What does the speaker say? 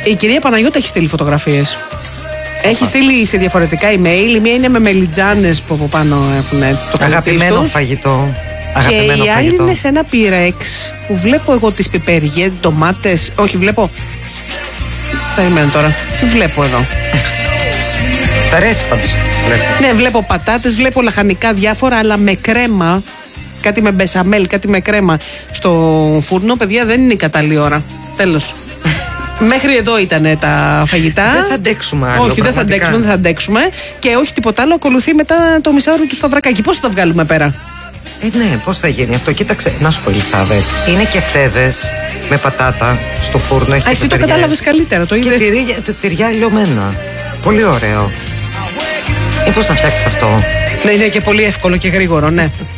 Η κυρία Παναγιώτα έχει στείλει φωτογραφίες. Έχει στείλει σε διαφορετικά email. Η μία είναι με μελιτζάνες που από πάνω έχουν έτσι το αγαπημένο φαγητό. Και η άλλη είναι σε ένα πυρέξ που βλέπω εγώ τις πιπεριές, ντομάτες. Όχι, βλέπω. Περιμένω τώρα. Τι βλέπω εδώ. Τ' αρέσει πάντως. Ναι, βλέπω πατάτες, βλέπω λαχανικά διάφορα, αλλά με κρέμα. Κάτι με μπεσαμέλ, κάτι με κρέμα στο φούρνο. Παιδιά, δεν είναι η κατάλληλη ώρα. Τέλος. Μέχρι εδώ ήταν τα φαγητά. Δεν θα αντέξουμε άλλο. Όχι, δεν θα αντέξουμε. Και όχι τίποτα άλλο. Ακολουθεί μετά το μισάωρο του Σταυρακάκη. Πώς θα τα βγάλουμε πέρα? Ναι, πώς θα γίνει αυτό? Κοίταξε, να σου πω, Ελισάβετ. Είναι και φτέδες με πατάτα στο φούρνο. Εσύ το κατάλαβες καλύτερα, το είδες. Και τυριά λιωμένα. Πολύ ωραίο. Πώς θα φτιάξεις αυτό? Ναι, είναι και πολύ εύκολο και γρήγορο, ναι.